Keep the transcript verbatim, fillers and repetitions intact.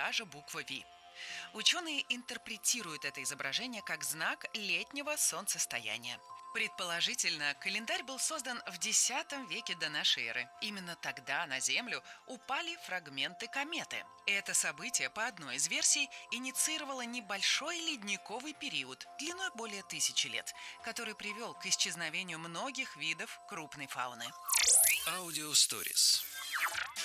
даже буква V. Ученые интерпретируют это изображение как знак летнего солнцестояния. Предположительно, календарь был создан в десятом веке до нашей эры. Именно тогда на Землю упали фрагменты кометы. Это событие, по одной из версий, инициировало небольшой ледниковый период длиной более тысячи лет, который привел к исчезновению многих видов крупной фауны. Аудио Stories.